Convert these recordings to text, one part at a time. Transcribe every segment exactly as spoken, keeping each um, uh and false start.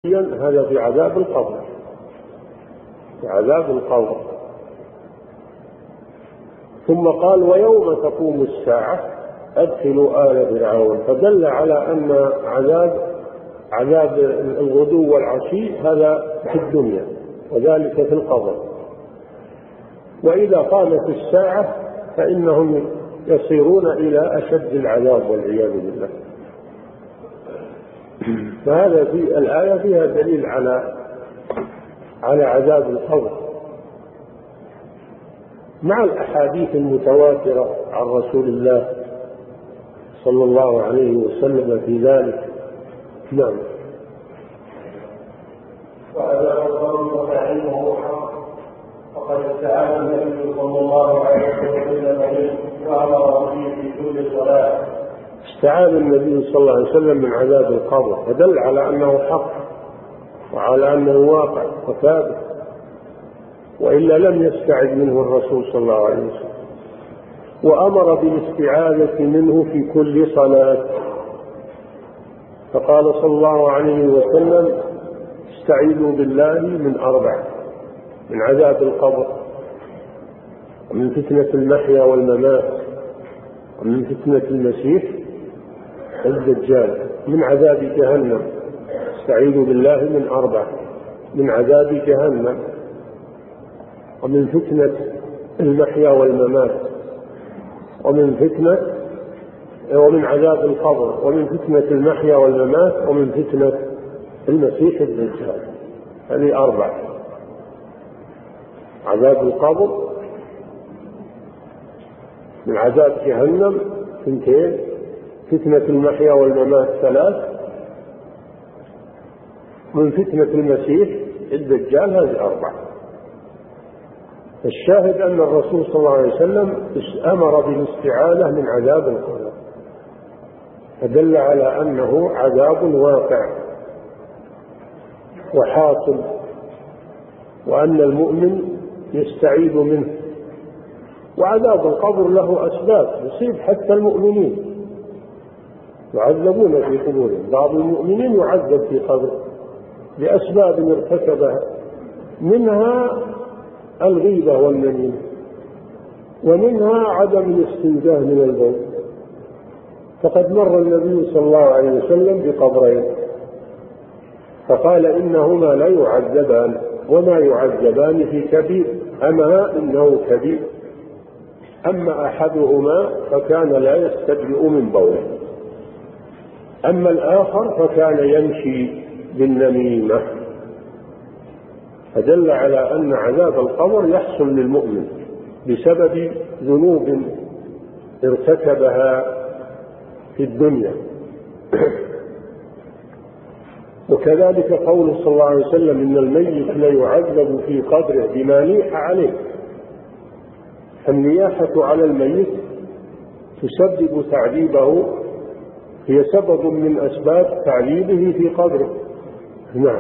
هذا في عذاب القبر، في عذاب القبر. ثم قال ويوم تقوم الساعة أدخلوا آل فرعون، فدل على أن عذاب عذاب الغدو والعشي هذا في الدنيا وذلك في القبر، وإذا قامت الساعة فإنهم يصيرون إلى أشد العذاب والعياذ بالله. فهذا في الآية فيها دليل على على عذاب القبر مع الأحاديث المتواترة عن رسول الله صلى الله عليه وسلم في ذلك. نعم. وعذاب القبر وتعليمه حق، وقد استعاذ النبي صلى الله عليه وسلم به وأمر به في كل صلاة. استعاذ النبي صلى الله عليه وسلم من عذاب القبر، فدل على أنه حق وعلى أنه واقع وثابت، وإلا لم يستعذ منه الرسول صلى الله عليه وسلم. وأمر بالاستعاذة منه في كل صلاة، فقال صلى الله عليه وسلم استعيذوا بالله من أربع: من عذاب القبر، ومن فتنة المحيا والممات، ومن فتنة المسيح الدجال، من عذاب جهنم. استعيذوا بالله من أربع: من عذاب جهنم، ومن فتنة المحيا والممات، ومن فتنة ومن عذاب القبر، ومن فتنة المحيا والممات، ومن فتنة المسيح الدجال. هذه أربع: عذاب القبر، من عذاب جهنم اثنتين، فتنة المحيا والممات ثلاث، من فتنة المسيح الدجال هذه أربع. الشاهد أن الرسول صلى الله عليه وسلم أمر بالاستعاذة من عذاب القبر، فدل على أنه عذاب واقع وحاصل، وأن المؤمن يستعيذ منه. وعذاب القبر له أسباب يصيب حتى المؤمنين، يعذبون في قبورهم. بعض المؤمنين يعذب في قبره لأسباب ارتكبها، منها الغيبة والنميمة، ومنها عدم الاستنزاه من البول. فقد مر النبي صلى الله عليه وسلم بقبرين فقال إنهما لا يعذبان وما يعذبان في كبير، أما إنه كبير. أما أحدهما فكان لا يستبرئ من بوله، أما الآخر فكان يمشي بالنميمة. فدل على أن عذاب القبر يحصل للمؤمن بسبب ذنوب ارتكبها في الدنيا. وكذلك قوله صلى الله عليه وسلم إن الميت ليعذب في قبره بما نيح عليه. النياحة على الميت تسبب تعذيبه، هي سبب من أسباب تعذيبه في قبره. نعم.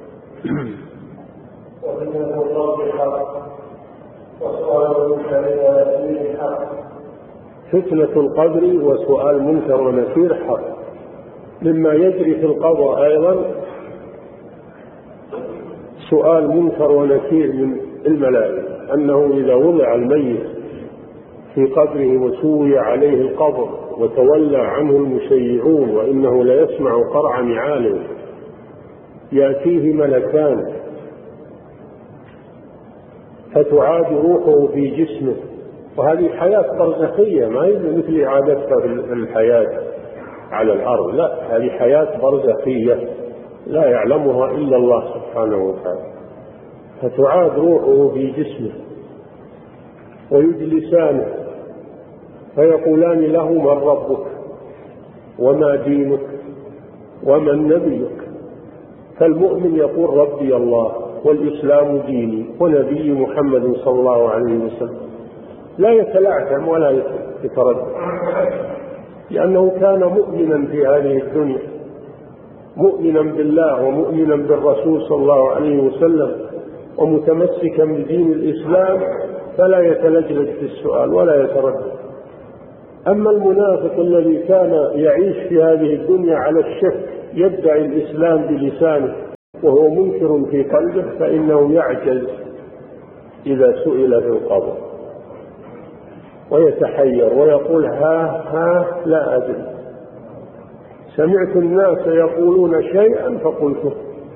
وفتنة القبر حق، وسؤال المنكر ونكير حق. فتنة القبر وسؤال منكر ونكير حق. مما يجري في القبر أيضا سؤال منكر ونكير من الملائكة، أنه إذا وضع الميت في قبره وسوي عليه القبر وتولى عنه المشيعون وإنه لا يسمع قرع نعاله، يأتيه ملكان فتعاد روحه في جسمه. وهذه حياة برزخية، ما هي مثل إعادتها في الحياة على الأرض، لا، هذه حياة برزخية لا يعلمها إلا الله سبحانه وتعالى. فتعاد روحه في جسمه ويجلسانه فيقولان له من ربك وما دينك ومن نبيك. فالمؤمن يقول ربي الله والإسلام ديني ونبي محمد صلى الله عليه وسلم، لا يتلعثم ولا يتردد، لأنه كان مؤمنا في هذه الدنيا، مؤمنا بالله ومؤمنا بالرسول صلى الله عليه وسلم ومتمسكا بدين الإسلام، فلا يتلجلج في السؤال ولا يتردد. أما المنافق الذي كان يعيش في هذه الدنيا على الشك، يدعي الإسلام بلسانه وهو منكر في قلبه فإنه يعجز إذا سئل في القبر ويتحير ويقول ها ها لا أدري، سمعت الناس يقولون شيئا فقلته.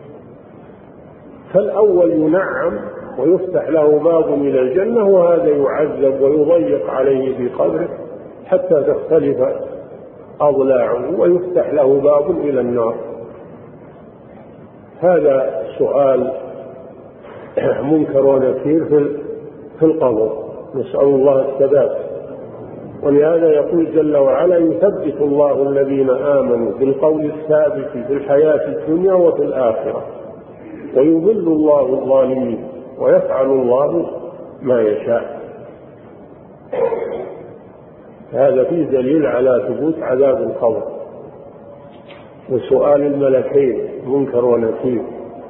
فالأول ينعم ويفتح له باب إلى الجنة، وهذا يعذب ويضيق عليه في قبره حتى تختلف أضلاعه ويفتح له باب إلى النار. هذا سؤال منكر ونكير في القبر، نسأل الله الثبات. ولهذا يقول جل وعلا يثبت الله الذين آمنوا بالقول الثابت في الحياة الدنيا وفي الآخرة ويضل الله الظالمين ويفعل الله ما يشاء. هذا فيه دليل على ثبوت عذاب القبر وسؤال الملكين منكر ونكير.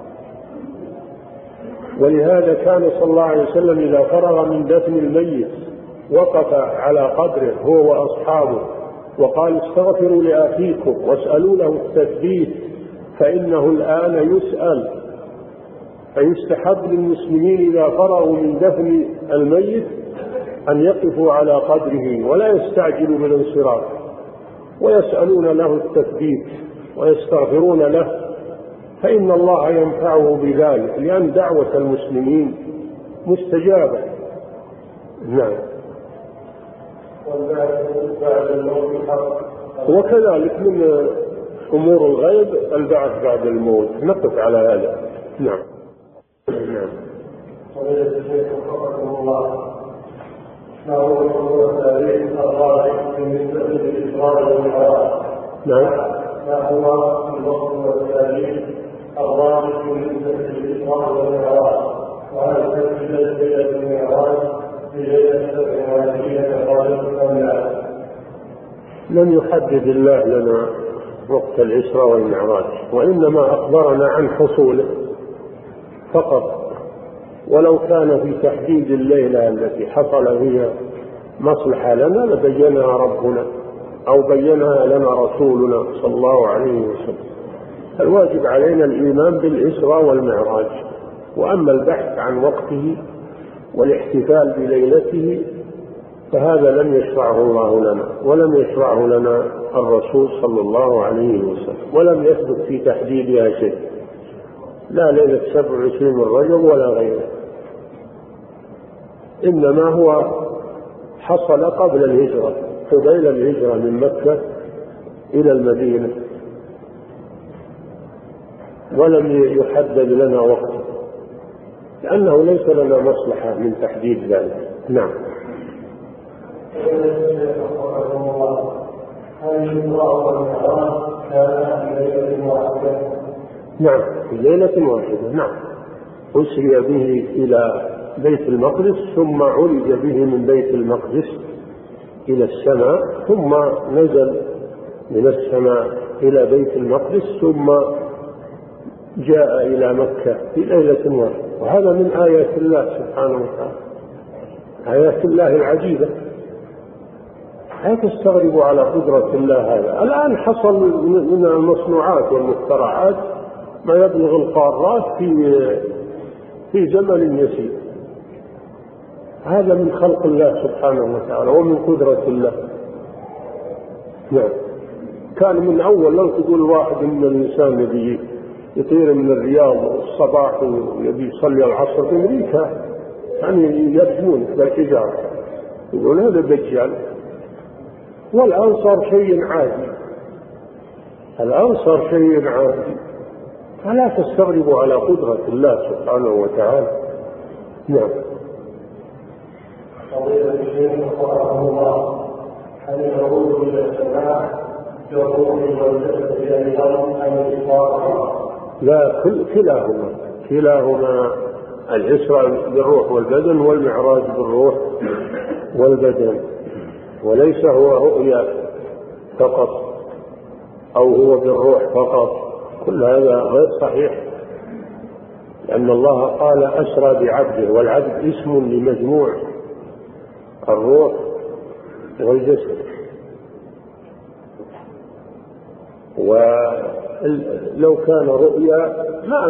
ولهذا كان صلى الله عليه وسلم إذا فرغ من دفن الميت وقف على قبره هو وأصحابه وقال استغفروا لأخيكم واسألوا له التثبيت فإنه الآن يسأل. فيستحب للمسلمين إذا فرغوا من دفن الميت أن يقفوا على قبره ولا يستعجلوا بالانصراف، ويسألون له التثبيت ويستغفرون له، فإن الله ينفعه بذلك، لأن دعوة المسلمين مستجابة. نعم. وكذلك من أمور الغيب البعث بعد الموت، نقف على هذا. نعم. نعم. ما هو التاريخ الراجح بالنسبة للإسراء والمعراج؟ نعم. ما هو الوقت والتاريخ الراجح بالنسبة للإسراء والمعراج؟ وهل تسجل ليلة المعراج بليلة سبع وعشرين كالراجح أم لا؟ لم يحدد الله لنا وقت الإسراء والمعراج، وإنما أخبرنا عن حصوله فقط. ولو كان في تحديد الليلة التي حصل فيها مصلحة لنا لبينها ربنا أو بينها لنا رسولنا صلى الله عليه وسلم. الواجب علينا الإيمان بالإسراء والمعراج، وأما البحث عن وقته والاحتفال بليلته فهذا لم يشرعه الله لنا ولم يشرعه لنا الرسول صلى الله عليه وسلم، ولم يثبت في تحديدها شيء، لا ليلة سبع وعشرين من رجب ولا غيره، إنما هو حصل قبل الهجرة قبيل الهجرة من مكة إلى المدينة، ولم يحدد لنا وقت لأنه ليس لنا مصلحة من تحديد ذلك. نعم. نعم في ليلة واحدة. نعم. أسري به إلى بيت المقدس ثم عرج به من بيت المقدس إلى السماء ثم نزل من السماء إلى بيت المقدس ثم جاء إلى مكة في ليلة واحدة. وهذا من آيات الله سبحانه وتعالى، آيات الله العجيبة. لا تستغربوا على قدرة الله. هذا الآن حصل من المصنوعات والمخترعات ما يبلغ القارات في في زمن يسير. هذا من خلق الله سبحانه وتعالى ومن قدرة الله. نعم. كان من أول لو تقول واحد من الإنسان يبي يطير من الرياض الصباح ويبي يصلي العصر في أمريكا يعني يرجمون بالحجارة يقول هذا دجال، والآن صار شيء عادي. الآن صار شيء عادي. فلا تستغربوا على قدرة الله سبحانه وتعالى. نعم. فضيلة الشيخ رحمه الله، هل العروض إلى السماء بالروح والجسد إلى الأرض أم الإسراء؟ لا، كلاهما كلاهما الإسراء بالروح والبدن والمعراج بالروح والبدن، وليس هو رؤيا فقط أو هو بالروح فقط، كل هذا غير صحيح، لأن الله قال أسرى بعبده، والعبد اسم لمجموع الروح والجسد. ولو كان رؤيا ما